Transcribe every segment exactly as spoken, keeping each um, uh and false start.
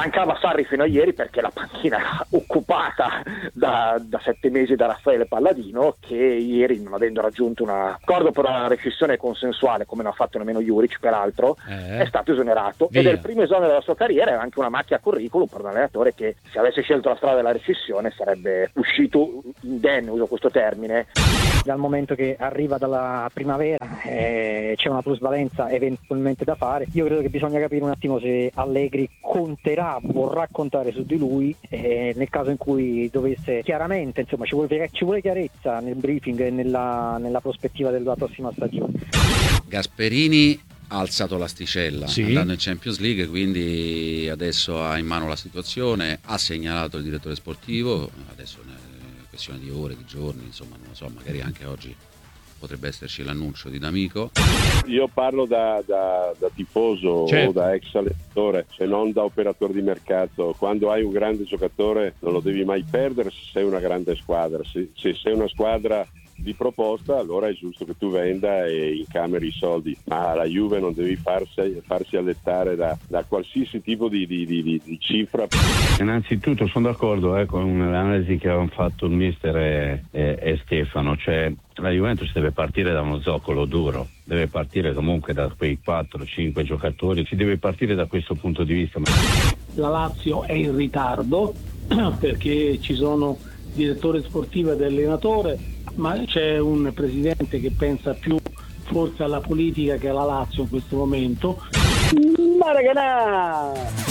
mancava Sarri fino a ieri perché la panchina era occupata da, da sette mesi da Raffaele Palladino, che ieri, non avendo raggiunto un accordo per una rescissione consensuale, come non ha fatto nemmeno Juric peraltro, eh. è stato esonerato. Via. Ed è il primo esonero della sua carriera, è anche una macchia a curriculum per un allenatore che, se avesse scelto la strada della rescissione, sarebbe uscito indenne, uso questo termine. Dal momento che arriva dalla primavera eh, c'è una plusvalenza eventualmente da fare, io credo che bisogna capire un attimo se Allegri conterà, vorrà contare su di lui eh, nel caso in cui dovesse chiaramente, insomma ci vuole, ci vuole chiarezza nel briefing e nella, nella prospettiva della prossima stagione. Gasperini ha alzato l'asticella, sì, andando in Champions League, quindi adesso ha in mano la situazione, ha segnalato il direttore sportivo, adesso è questione di ore, di giorni, insomma non lo so, magari anche oggi potrebbe esserci l'annuncio di D'Amico. Io parlo da, da, da tifoso, certo, o da ex allenatore, se non da operatore di mercato. Quando hai un grande giocatore non lo devi mai perdere se sei una grande squadra. Se, se sei una squadra di proposta, allora è giusto che tu venda e incameri i soldi, ma la Juve non devi farsi, farsi allettare da, da qualsiasi tipo di, di, di, di cifra. Innanzitutto sono d'accordo eh, con l'analisi che avevano fatto il mister e, e, e Stefano, cioè la Juventus deve partire da uno zoccolo duro, deve partire comunque da quei quattro cinque giocatori, si deve partire da questo punto di vista. La Lazio è in ritardo perché ci sono direttore sportivo ed allenatore, ma c'è un presidente che pensa più forse alla politica che alla Lazio in questo momento. Maracanã!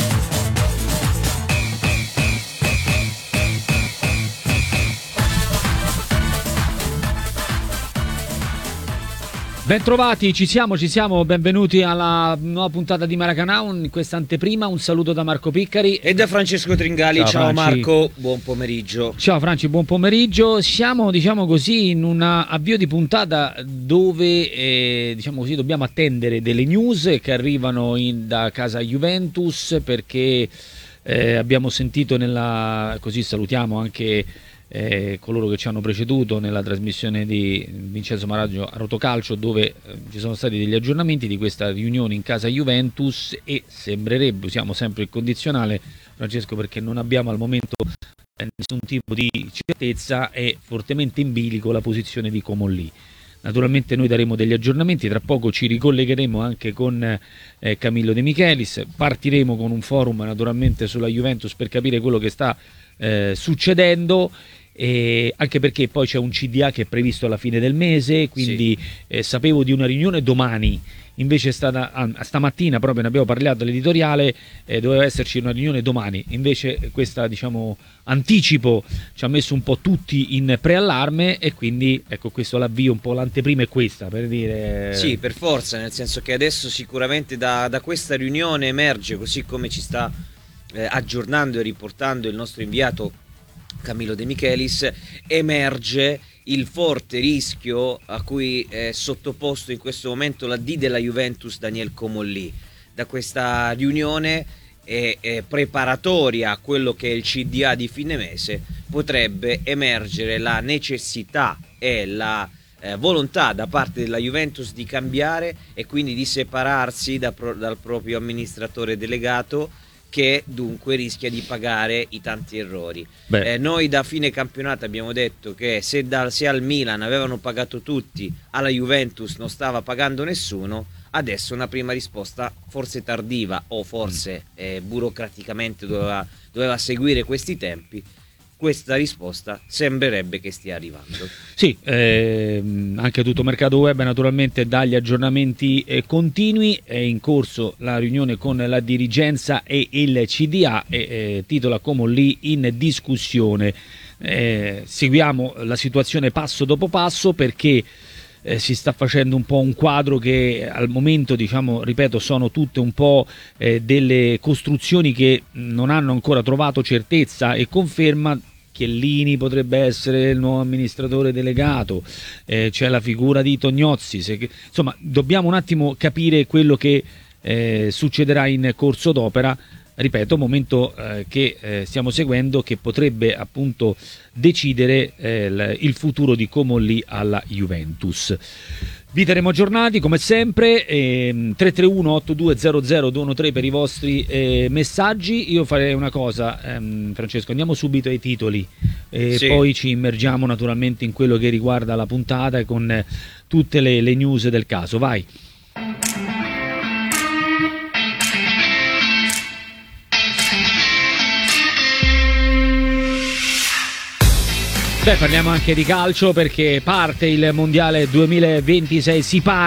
Bentrovati, ci siamo, ci siamo, benvenuti alla nuova puntata di Maracanã, in questa anteprima. Un saluto da Marco Piccari e da Francesco Tringali. Ciao, Ciao Marco, buon pomeriggio. Ciao Franci, buon pomeriggio. Siamo, diciamo così, in un avvio di puntata dove eh, diciamo così, dobbiamo attendere delle news che arrivano in, da casa Juventus, perché eh, abbiamo sentito nella, così salutiamo anche Eh, coloro che ci hanno preceduto nella trasmissione di Vincenzo Maraggio a Rotocalcio, dove eh, ci sono stati degli aggiornamenti di questa riunione in casa Juventus, e sembrerebbe, usiamo sempre il condizionale Francesco perché non abbiamo al momento eh, nessun tipo di certezza, è fortemente in bilico la posizione di Comolli. Naturalmente noi daremo degli aggiornamenti, tra poco ci ricollegheremo anche con eh, Camillo De Michelis, partiremo con un forum naturalmente sulla Juventus per capire quello che sta eh, succedendo. E anche perché poi c'è un C D A che è previsto alla fine del mese, quindi sì. eh, sapevo di una riunione domani, invece è stata ah, stamattina, proprio ne abbiamo parlato all'editoriale, eh, doveva esserci una riunione domani, invece questa, diciamo, anticipo ci ha messo un po' tutti in preallarme, e quindi ecco, questo l'avvio, un po' l'anteprima è questa, per dire. Sì, per forza, nel senso che adesso sicuramente da, da questa riunione emerge, così come ci sta eh, aggiornando e riportando il nostro inviato Camillo De Michelis, emerge il forte rischio a cui è sottoposto in questo momento la D della Juventus Daniel Comolli. Da questa riunione è, è preparatoria a quello che è il C D A di fine mese potrebbe emergere la necessità e la eh, volontà da parte della Juventus di cambiare e quindi di separarsi da pro, dal proprio amministratore delegato, che dunque rischia di pagare i tanti errori. Eh, noi da fine campionato abbiamo detto che se, da, se al Milan avevano pagato tutti, alla Juventus non stava pagando nessuno. Adesso una prima risposta, forse tardiva o forse eh, burocraticamente doveva, doveva seguire questi tempi. Questa risposta sembrerebbe che stia arrivando. Sì, ehm, anche tutto mercato web naturalmente dà gli aggiornamenti eh, continui. È in corso la riunione con la dirigenza e il C D A, e eh, titola Comolli in discussione. Eh, seguiamo la situazione passo dopo passo, perché Eh, si sta facendo un po' un quadro che al momento, diciamo, ripeto, sono tutte un po' eh, delle costruzioni che non hanno ancora trovato certezza e conferma. Chiellini potrebbe essere il nuovo amministratore delegato, eh, c'è la figura di Tognozzi, se, insomma dobbiamo un attimo capire quello che eh, succederà in corso d'opera. Ripeto, momento eh, che eh, stiamo seguendo, che potrebbe appunto decidere eh, il futuro di Comolli alla Juventus. Vi terremo aggiornati come sempre, ehm, tre tre uno otto due zero zero due uno tre per i vostri eh, messaggi. Io farei una cosa, ehm, Francesco, andiamo subito ai titoli e sì. Poi ci immergiamo naturalmente in quello che riguarda la puntata con eh, tutte le, le news del caso. Vai. Beh, parliamo anche di calcio perché parte il mondiale duemilaventisei, si parte